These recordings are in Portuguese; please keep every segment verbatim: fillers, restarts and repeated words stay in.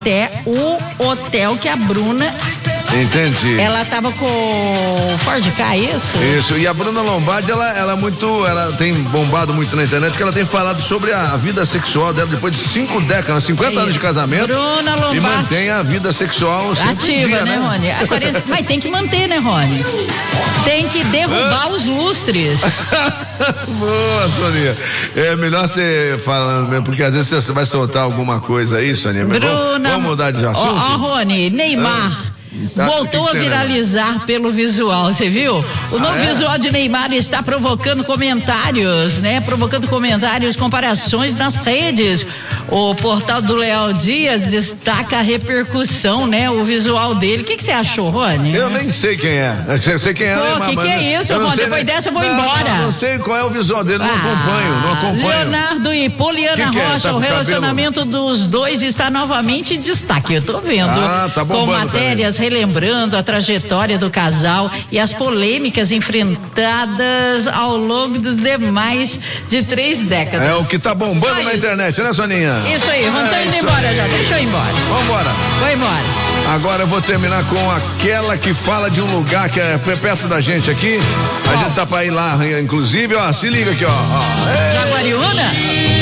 até o hotel que a Bruna... Entendi. Ela tava com Ford Ka, isso? Isso, e a Bruna Lombardi, ela, ela é muito, ela tem bombado muito na internet, que ela tem falado sobre a vida sexual dela depois de cinco décadas, cinquenta anos de casamento. Bruna Lombardi. E mantém a vida sexual sempre ativa, dia, né, né, Rony? A quarenta... Mas tem que manter, né, Rony? Tem que derrubar os lustres. Boa, Soninha. É melhor você falando mesmo, porque às vezes você vai soltar alguma coisa aí, Soninha. Bruna... Vamos mudar de assunto? Ó, ó, Rony, Neymar... Ah. Tá, voltou a viralizar, né, pelo visual, você viu? O novo ah, é? visual de Neymar está provocando comentários, né? Provocando comentários, comparações nas redes. O portal do Leal Dias destaca a repercussão, né? O visual dele. O que, que você achou, Rony? Eu nem sei quem é. Eu sei quem é, Pô, Neymar. O que, que é isso, Rony? Depois dessa eu vou não, embora. Não, não sei qual é o visual dele, não ah, acompanho, não acompanho. Leonardo e Poliana que que é? Rocha, Tá o relacionamento cabelo? dos dois está novamente em destaque. Eu tô vendo. Ah, tá bombando, com matérias também, relembrando a trajetória do casal e as polêmicas enfrentadas ao longo dos demais de três décadas. É o que tá bombando na internet, né, Soninha? Isso aí, vamos é, indo embora aí. já, deixa eu ir embora. Vamos embora. Vou embora. Agora eu vou terminar com aquela que fala de um lugar que é perto da gente aqui. A oh. gente tá pra ir lá, inclusive, ó, se liga aqui, ó. ó. Jaguariúna?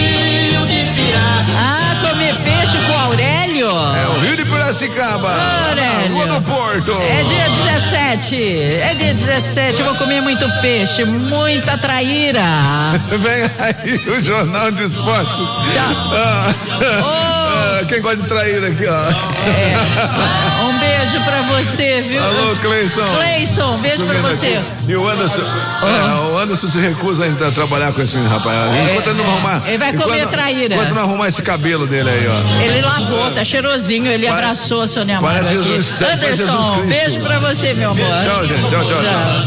Ah, comer peixe com Aurélio? É o Rio de Piracicaba. Aurélio. Rua do Porto. É dia dezessete. É dia dezessete. Eu vou comer muito peixe, muita traíra. Vem aí o Jornal de Esportes. Tchau. Ah, oh. ah, quem gosta de traíra aqui, ó. É. Um beijo pra você, viu? Alô, Cleison. Cleison, um beijo Subindo pra você. Aqui. E o Anderson, oh. é, o Anderson se recusa ainda a trabalhar com esse rapaz. É, enquanto ele não arrumar. Ele vai comer enquanto, traíra. Enquanto não arrumar esse cabelo dele aí, ó. Ele lavou, tá cheirosinho, ele Pare... abraçou a Sônia Amaro. Parece Jesus, Anderson, Jesus Cristo. Beijo pra você, meu amor. Tchau, gente. Tchau, tchau, tchau.